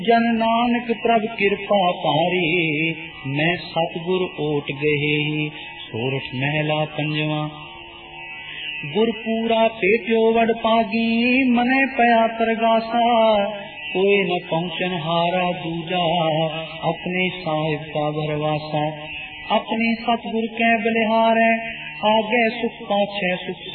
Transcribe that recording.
जन नानक प्रभ कृपा पारी, मैं सतगुर ओट गए सोरठ महला पंजवा। गुरपूरा पेट्यो वड पागी, मने पया तरगासा, कोई न पहुँचन हारा दूजा, अपने साहिब का भरवासा। अपने सतगुर कै बलिहारै, आगे सुख पाछै सुख